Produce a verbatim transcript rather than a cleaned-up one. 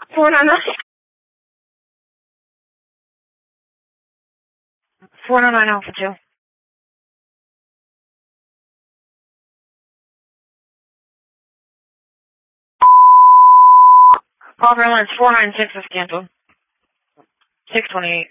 four nine nine. four nine nine Alpha two. Call Airlines four nine six is canceled. six twenty-eight.